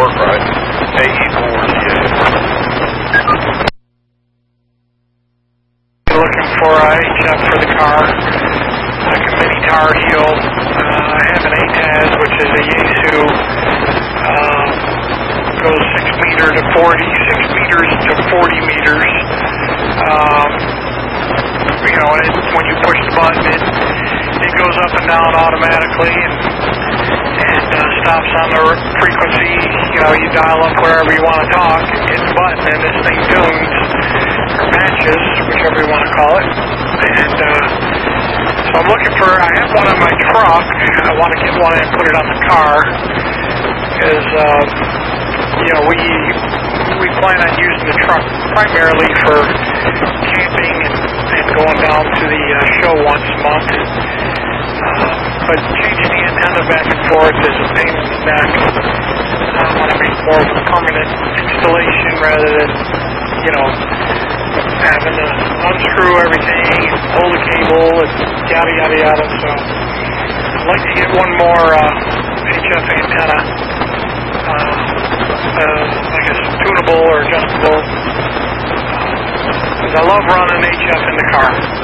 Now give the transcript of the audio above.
work right. AE4, yeah. Looking for HF for the car, like a mini Tar Heel. I have an ATAS, which is a Yaesu. Goes 6 meters to 40 meters. You know, when you push the button, it goes up and down automatically and stops on the frequency. You know, you dial up wherever you want to talk and hit the button, and this thing tunes or matches, whichever you want to call it. And so I'm looking for. I have one on my truck. I want to get one and put it on the car because you know we plan on using the truck primarily for camping and going down to the show once a month. But changing the antenna back and forth is a pain in the neck. I want to make more of a permanent installation rather than, you know, having to unscrew everything and pull the cable and yada yada yada. So I'd like to get one more HF antenna, I guess tunable or adjustable, because I love running HF in the car.